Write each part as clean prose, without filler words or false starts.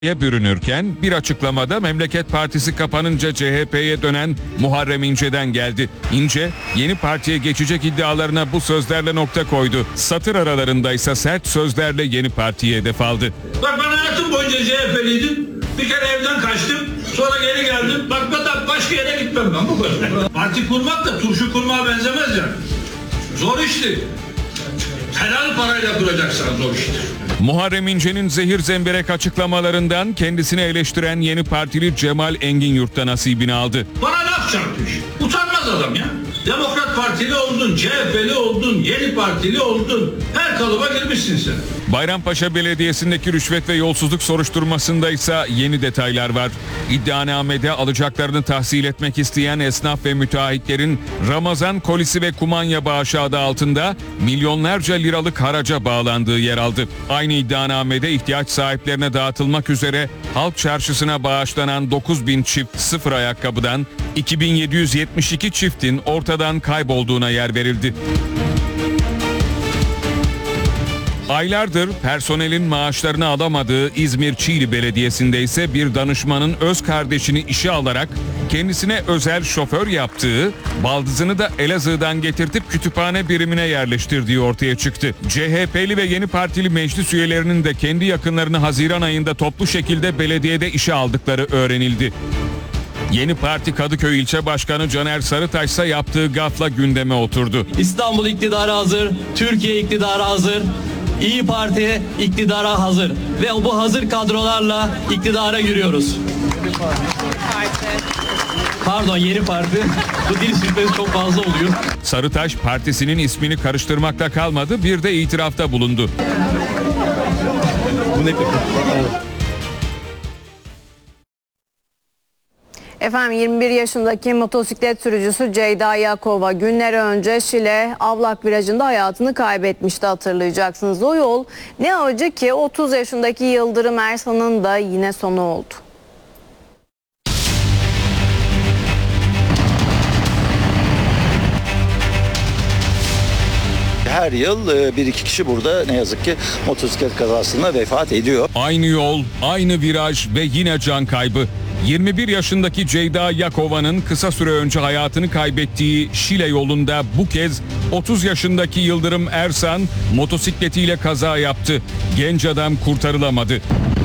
bürünürken bir açıklamada Memleket Partisi kapanınca CHP'ye dönen Muharrem İnce'den geldi. İnce, yeni partiye geçecek iddialarına bu sözlerle nokta koydu. Satır aralarında ise sert sözlerle yeni partiye hedef aldı. Bak ben hayatım boyunca CHP'liydim. Bir kere evden kaçtım. Sonra geri geldim. Bak ben başka yere gitmem ben bu kadar. Parti kurmak da turşu kurmaya benzemez yani. Zor işti. Helal parayla kuracaksan zor iştir. Muharrem İnce'nin zehir zemberek açıklamalarından kendisini eleştiren yeni partili Cemal Engin Yurt'ta nasibini aldı. Bana laf çarpmış. Utanmaz adam ya. Demokrat Partili oldun, CHP'li oldun, yeni partili oldun. Her kalıba girmişsin sen. Bayrampaşa Belediyesi'ndeki rüşvet ve yolsuzluk soruşturmasında ise yeni detaylar var. İddianamede alacaklarını tahsil etmek isteyen esnaf ve müteahhitlerin Ramazan kolisi ve kumanya bağışı adı altında milyonlarca liralık haraca bağlandığı yer aldı. Aynı iddianamede ihtiyaç sahiplerine dağıtılmak üzere halk çarşısına bağışlanan 9.000 çift sıfır ayakkabıdan 2772 çiftin ortadan kaybolduğuna yer verildi. Aylardır personelin maaşlarını alamadığı İzmir Çiğli Belediyesi'nde ise bir danışmanın öz kardeşini işe alarak kendisine özel şoför yaptığı, baldızını da Elazığ'dan getirtip kütüphane birimine yerleştirdiği ortaya çıktı. CHP'li ve yeni partili meclis üyelerinin de kendi yakınlarını Haziran ayında toplu şekilde belediyede işe aldıkları öğrenildi. Yeni Parti Kadıköy İlçe Başkanı Caner Sarıtaş ise yaptığı gafla gündeme oturdu. İstanbul iktidarı hazır, Türkiye iktidarı hazır. İyi Parti iktidara hazır ve bu hazır kadrolarla iktidara giriyoruz. Pardon, yeni parti. Bu dil sürprizi çok fazla oluyor. Sarıtaş partisinin ismini karıştırmakta kalmadı, bir de itirafta bulundu. Efendim 21 yaşındaki motosiklet sürücüsü Ceyda Yakova günler önce Şile Avlak virajında hayatını kaybetmişti, hatırlayacaksınız. O yol ne acı ki 30 yaşındaki Yıldırım Ersan'ın da yine sonu oldu. Her yıl bir iki kişi burada ne yazık ki motosiklet kazasında vefat ediyor. Aynı yol, aynı viraj ve yine can kaybı. 21 yaşındaki Ceyda Yakova'nın kısa süre önce hayatını kaybettiği Şile yolunda bu kez 30 yaşındaki Yıldırım Ersan motosikletiyle kaza yaptı. Genç adam kurtarılamadı.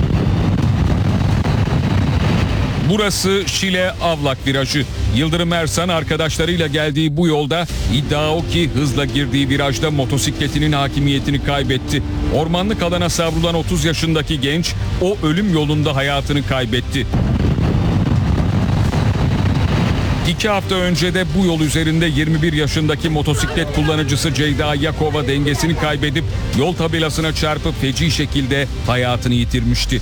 Burası Şile Avlak virajı. Yıldırım Ersan arkadaşlarıyla geldiği bu yolda iddia o ki hızla girdiği virajda motosikletinin hakimiyetini kaybetti. Ormanlık alana savrulan 30 yaşındaki genç o ölüm yolunda hayatını kaybetti. 2 hafta önce de bu yol üzerinde 21 yaşındaki motosiklet kullanıcısı Ceyda Yakova dengesini kaybedip yol tabelasına çarpıp feci şekilde hayatını yitirmişti.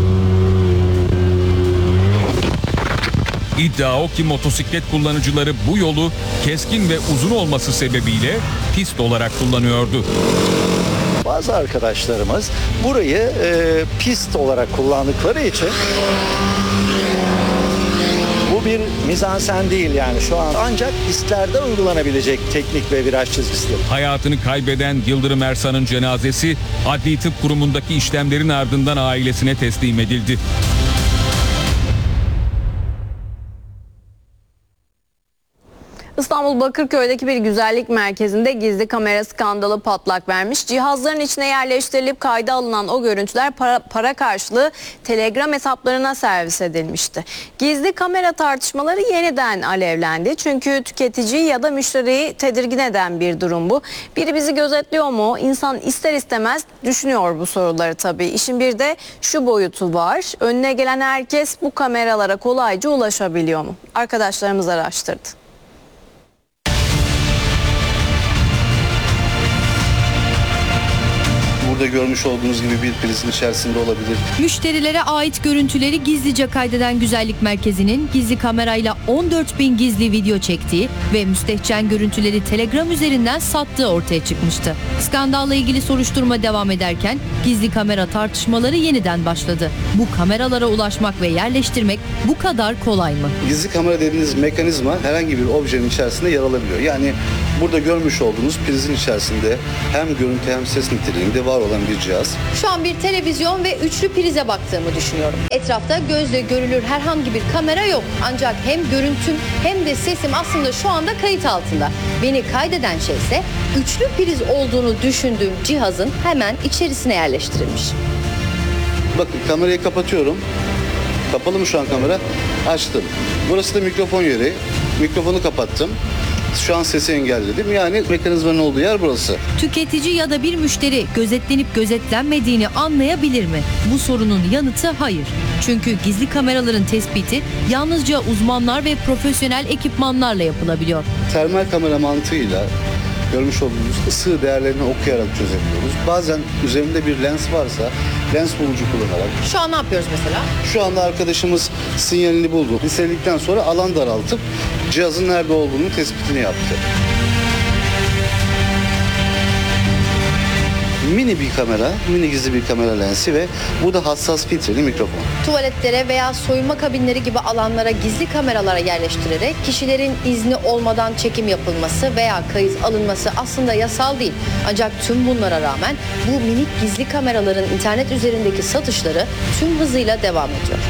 İddia o ki motosiklet kullanıcıları bu yolu keskin ve uzun olması sebebiyle pist olarak kullanıyordu. Bazı arkadaşlarımız burayı pist olarak kullandıkları için bu bir mizansen değil, yani şu an ancak pistlerde uygulanabilecek teknik ve viraj çizgisidir. Hayatını kaybeden Yıldırım Ersan'ın cenazesi Adli Tıp Kurumu'ndaki işlemlerin ardından ailesine teslim edildi. İstanbul Bakırköy'deki bir güzellik merkezinde gizli kamera skandalı patlak vermiş. Cihazların içine yerleştirilip kayda alınan o görüntüler para karşılığı Telegram hesaplarına servis edilmişti. Gizli kamera tartışmaları yeniden alevlendi. Çünkü tüketiciyi ya da müşteriyi tedirgin eden bir durum bu. Biri bizi gözetliyor mu? İnsan ister istemez düşünüyor bu soruları tabii. İşin bir de şu boyutu var. Önüne gelen herkes bu kameralara kolayca ulaşabiliyor mu? Arkadaşlarımız araştırdı. Burada görmüş olduğunuz gibi bir prizin içerisinde olabilir. Müşterilere ait görüntüleri gizlice kaydeden güzellik merkezinin gizli kamerayla 14.000 gizli video çektiği ve müstehcen görüntüleri Telegram üzerinden sattığı ortaya çıkmıştı. Skandalla ilgili soruşturma devam ederken gizli kamera tartışmaları yeniden başladı. Bu kameralara ulaşmak ve yerleştirmek bu kadar kolay mı? Gizli kamera dediğiniz mekanizma herhangi bir objenin içerisinde yer alabiliyor. Yani Burada görmüş olduğunuz prizin içerisinde hem görüntü hem ses niteliğinde var olan bir cihaz. Şu an bir televizyon ve üçlü prize baktığımı düşünüyorum. Etrafta gözle görülür herhangi bir kamera yok. Ancak hem görüntüm hem de sesim aslında şu anda kayıt altında. Beni kaydeden şey ise üçlü priz olduğunu düşündüğüm cihazın hemen içerisine yerleştirilmiş. Bakın kamerayı kapatıyorum. Kapalı mı şu an kamera? Açtım. Burası da mikrofon yeri. Mikrofonu kapattım. Şu an sesi engelledim. Yani mekanizmanın olduğu yer burası. Tüketici ya da bir müşteri gözetlenip gözetlenmediğini anlayabilir mi? Bu sorunun yanıtı hayır. Çünkü gizli kameraların tespiti yalnızca uzmanlar ve profesyonel ekipmanlarla yapılabiliyor. Termal kamera mantığıyla görmüş olduğunuz ısı değerlerini okuyarak çözebiliyoruz. Bazen üzerinde bir lens varsa lens bulucu kullanarak. Şu an ne yapıyoruz mesela? Şu anda arkadaşımız sinyalini buldu. Listeledikten sonra alan daraltıp cihazın nerede olduğunu tespitini yaptı. Mini bir kamera, mini gizli bir kamera lensi ve bu da hassas filtreli mikrofon. Tuvaletlere veya soyunma kabinleri gibi alanlara gizli kameralara yerleştirerek kişilerin izni olmadan çekim yapılması veya kayıt alınması aslında yasal değil. Ancak tüm bunlara rağmen bu minik gizli kameraların internet üzerindeki satışları tüm hızıyla devam ediyor.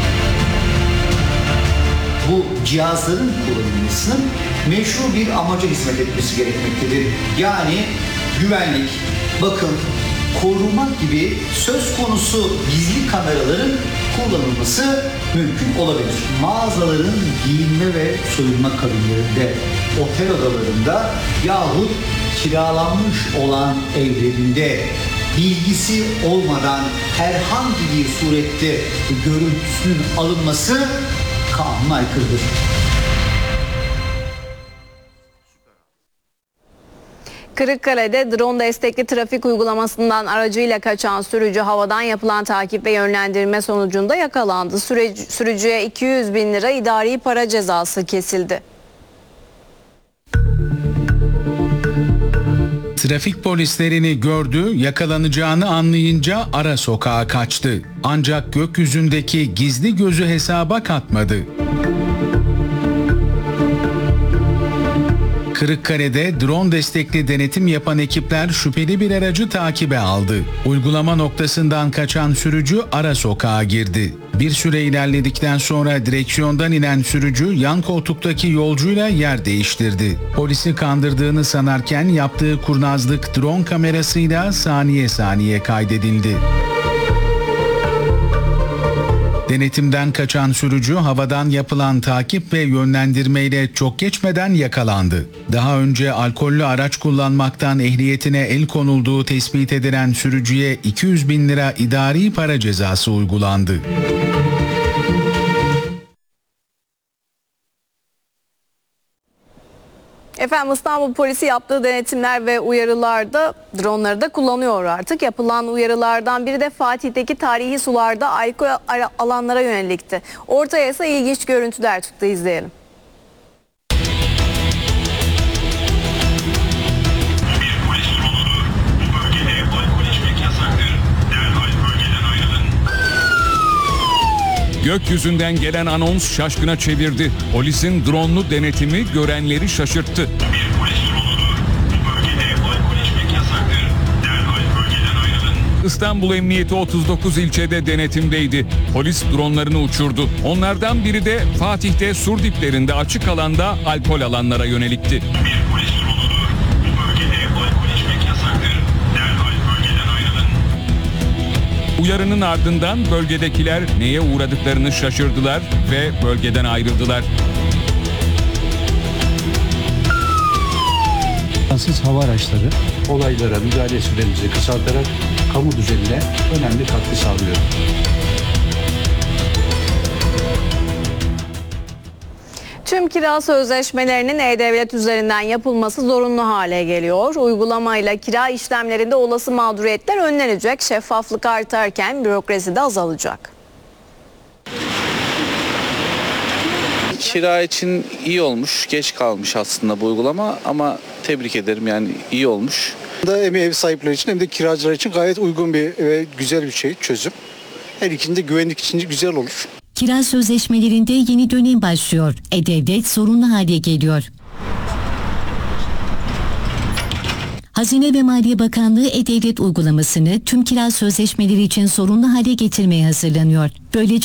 Bu cihazların kullanılmasının meşru bir amaca hizmet etmesi gerekmektedir. Yani güvenlik, bakım, koruma gibi söz konusu gizli kameraların kullanılması mümkün olabilir. Mağazaların giyinme ve soyunma kabinlerinde, otel odalarında yahut kiralanmış olan evlerinde bilgisi olmadan herhangi bir surette görüntüsünün alınması kanuna aykırıdır. Kırıkkale'de drone destekli trafik uygulamasından aracıyla kaçan sürücü havadan yapılan takip ve yönlendirme sonucunda yakalandı. Sürücüye 200 bin lira idari para cezası kesildi. Trafik polislerini gördü, yakalanacağını anlayınca ara sokağa kaçtı. Ancak gökyüzündeki gizli gözü hesaba katmadı. Kırıkkale'de drone destekli denetim yapan ekipler şüpheli bir aracı takibe aldı. Uygulama noktasından kaçan sürücü ara sokağa girdi. Bir süre ilerledikten sonra direksiyondan inen sürücü yan koltuktaki yolcuyla yer değiştirdi. Polisi kandırdığını sanarken yaptığı kurnazlık drone kamerasıyla saniye saniye kaydedildi. Denetimden kaçan sürücü havadan yapılan takip ve yönlendirmeyle çok geçmeden yakalandı. Daha önce alkollü araç kullanmaktan ehliyetine el konulduğu tespit edilen sürücüye 200 bin lira idari para cezası uygulandı. Efendim İstanbul polisi yaptığı denetimler ve uyarılarda dronları da kullanıyor artık. Yapılan uyarılardan biri de Fatih'teki tarihi sularda alkol alanlara yönelikti. Ortaya ise ilginç görüntüler çıktı, izleyelim. Gökyüzünden gelen anons şaşkına çevirdi. Polisin dronlu denetimi görenleri şaşırttı. İstanbul Emniyeti 39 ilçede denetimdeydi. Polis dronlarını uçurdu. Onlardan biri de Fatih'te sur diplerinde açık alanda alkol alanlara yönelikti. Uyarının ardından bölgedekiler neye uğradıklarını şaşırdılar ve bölgeden ayrıldılar. Fransız hava araçları olaylara müdahale süremizi kısaltarak kamu düzenine önemli katkı sağlıyor. Tüm kira sözleşmelerinin E-Devlet üzerinden yapılması zorunlu hale geliyor. Uygulamayla kira işlemlerinde olası mağduriyetler önlenecek, şeffaflık artarken bürokrasi de azalacak. Kira için iyi olmuş, geç kalmış aslında bu uygulama ama tebrik ederim, yani iyi olmuş. Hem ev sahipleri için hem de kiracılar için gayet uygun bir ve güzel bir çözüm. Her ikinde güvenlik için güzel olur. Kira sözleşmelerinde yeni dönem başlıyor. E-Devlet zorunlu hale geliyor. Hazine ve Maliye Bakanlığı E-Devlet uygulamasını tüm kira sözleşmeleri için zorunlu hale getirmeye hazırlanıyor. Böylece